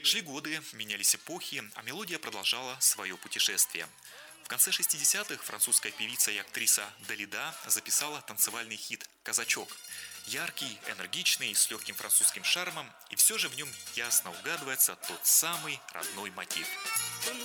Шли годы, менялись эпохи, а мелодия продолжала свое путешествие. В конце 60-х французская певица и актриса Далида записала танцевальный хит «Казачок». Яркий, энергичный, с легким французским шармом, и все же в нем ясно угадывается тот самый родной мотив.